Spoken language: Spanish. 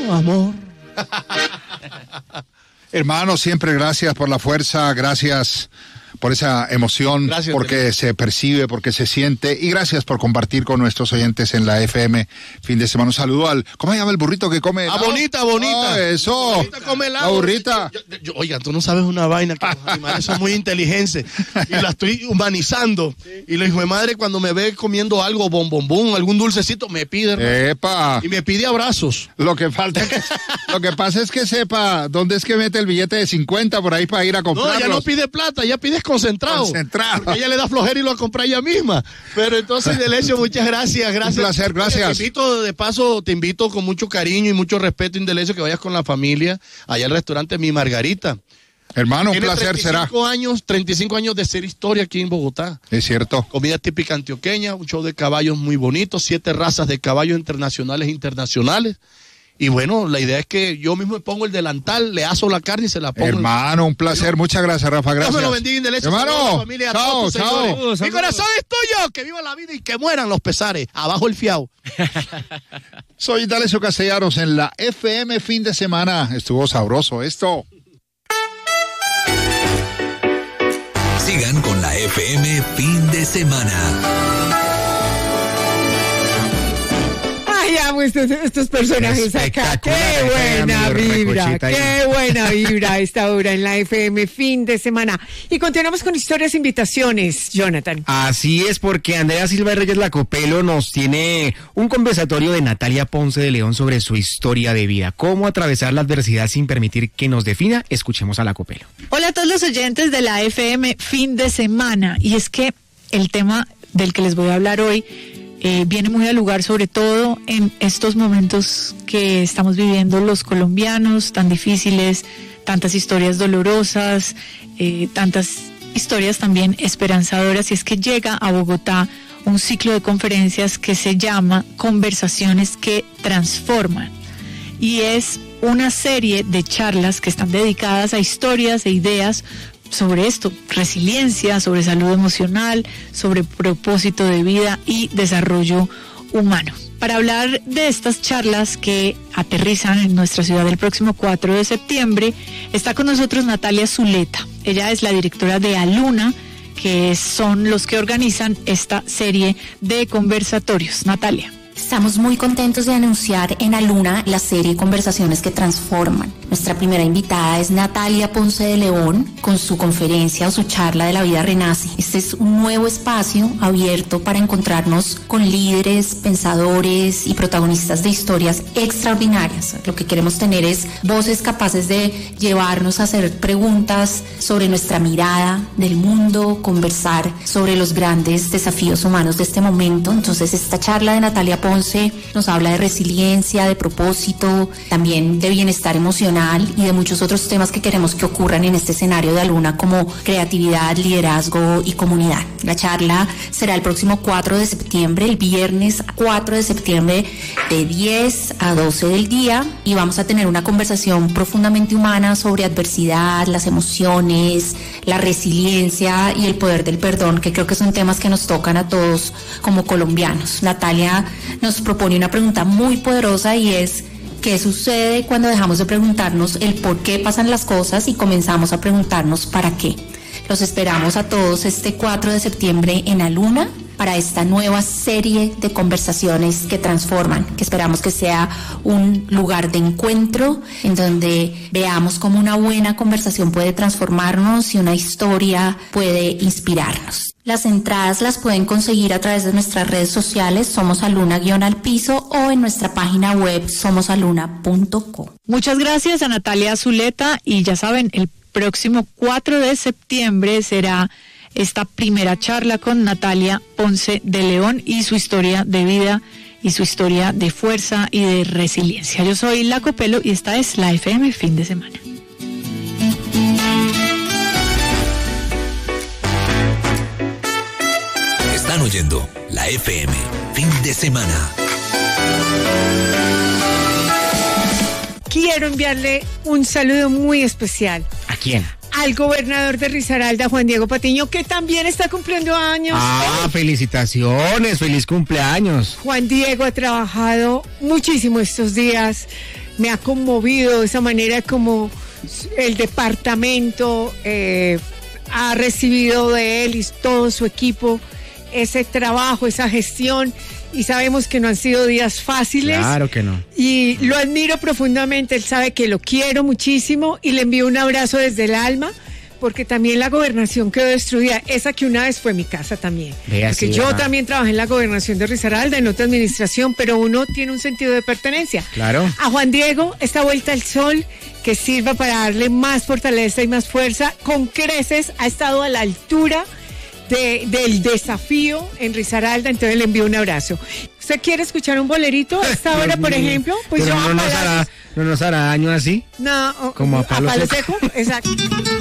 amor. Hermano, siempre gracias por la fuerza, gracias por esa emoción, gracias, porque se percibe, porque se siente, y gracias por compartir con nuestros oyentes en la FM fin de semana. Un saludo al, ¿cómo se llama el burrito que come helado? Bonita. Oh, eso. Bonita come helado. La burrita. Oiga, tú no sabes una vaina, que los animales son muy inteligentes, y la estoy humanizando, y la hijo de madre cuando me ve comiendo algo, bombón, algún dulcecito, me pide, hermano, ¡epa! y me pide abrazos. Lo que pasa es que sepa dónde es que mete el billete de 50 por ahí para ir a comprarlos. No, ella no pide plata, ella pide concentrado. Porque ella le da flojera y lo compra ella misma. Pero entonces, Indelecio, muchas gracias. Un placer, gracias. Te invito con mucho cariño y mucho respeto, Indelecio, que vayas con la familia allá al restaurante Mi Margarita. Hermano, un placer será. 35 años de ser historia aquí en Bogotá. Es cierto. Comida típica antioqueña, un show de caballos muy bonito, 7 razas de caballos internacionales e internacionales. Y bueno, la idea es que yo mismo me pongo el delantal, le aso la carne y se la pongo. Hermano, un placer. Muchas gracias, Rafa. Gracias. Dios me lo bendiga, Indelecio. Hermano, familia, chao. Saludos. Mi corazón es tuyo. Que viva la vida y que mueran los pesares. Abajo el fiao. Soy Indalecio Castellanos en la FM fin de semana. Estuvo sabroso esto. Sigan con la FM fin de semana. Amo estos personajes acá. Qué buena vibra a esta hora en la FM fin de semana. Y continuamos con historias e invitaciones, Jonathan. Así es, porque Andrea Silva Reyes Lacopelo nos tiene un conversatorio de Natalia Ponce de León sobre su historia de vida. Cómo atravesar la adversidad sin permitir que nos defina. Escuchemos a Lacopelo. Hola a todos los oyentes de la FM fin de semana. Y es que el tema del que les voy a hablar hoy viene muy al lugar, sobre todo en estos momentos que estamos viviendo los colombianos, tan difíciles, tantas historias dolorosas, tantas historias también esperanzadoras, y es que llega a Bogotá un ciclo de conferencias que se llama Conversaciones que Transforman, y es una serie de charlas que están dedicadas a historias e ideas sobre esto, resiliencia, sobre salud emocional, sobre propósito de vida y desarrollo humano. Para hablar de estas charlas que aterrizan en nuestra ciudad el próximo 4 de septiembre, está con nosotros Natalia Zuleta. Ella es la directora de Aluna, que son los que organizan esta serie de conversatorios. Natalia. Estamos muy contentos de anunciar en Aluna la serie Conversaciones que Transforman. Nuestra primera invitada es Natalia Ponce de León con su conferencia o su charla de La Vida Renace. Este es un nuevo espacio abierto para encontrarnos con líderes, pensadores y protagonistas de historias extraordinarias. Lo que queremos tener es voces capaces de llevarnos a hacer preguntas sobre nuestra mirada del mundo, conversar sobre los grandes desafíos humanos de este momento. Entonces, esta charla de Natalia Ponce nos habla de resiliencia, de propósito, también de bienestar emocional y de muchos otros temas que queremos que ocurran en este escenario de Aluna, como creatividad, liderazgo y comunidad. La charla será el próximo 4 de septiembre, el viernes 4 de septiembre, de 10 a 12 del día, y vamos a tener una conversación profundamente humana sobre adversidad, las emociones, la resiliencia y el poder del perdón, que creo que son temas que nos tocan a todos como colombianos. Natalia nos propone una pregunta muy poderosa, y es: ¿qué sucede cuando dejamos de preguntarnos el por qué pasan las cosas y comenzamos a preguntarnos para qué? Los esperamos a todos este 4 de septiembre en Aluna para esta nueva serie de conversaciones que transforman, que esperamos que sea un lugar de encuentro en donde veamos cómo una buena conversación puede transformarnos y una historia puede inspirarnos. Las entradas las pueden conseguir a través de nuestras redes sociales, Somos Aluna_al_piso, o en nuestra página web somosaluna.co. Muchas gracias a Natalia Zuleta, y ya saben, el próximo 4 de septiembre será esta primera charla con Natalia Ponce de León y su historia de vida y su historia de fuerza y de resiliencia. Yo soy Lacopelo y esta es la FM fin de semana. Están oyendo la FM fin de semana. Quiero enviarle un saludo muy especial. ¿A quién? Al gobernador de Risaralda, Juan Diego Patiño, que también está cumpliendo años. Felicitaciones, feliz cumpleaños. Juan Diego ha trabajado muchísimo estos días, me ha conmovido esa manera como el departamento ha recibido de él y todo su equipo ese trabajo, esa gestión, y sabemos que no han sido días fáciles. Claro que no. Y lo admiro profundamente, él sabe que lo quiero muchísimo y le envío un abrazo desde el alma, porque también la gobernación quedó destruida, esa que una vez fue mi casa también. Porque yo también trabajé en la gobernación de Risaralda, en otra administración, pero uno tiene un sentido de pertenencia. Claro. A Juan Diego, esta vuelta al sol, que sirva para darle más fortaleza y más fuerza, con creces ha estado a la altura del desafío en Risaralda, entonces le envío un abrazo. ¿Usted quiere escuchar un bolerito a esta hora, por ejemplo? Pues yo no nos hará daño así. No, como a palo seco. Exacto.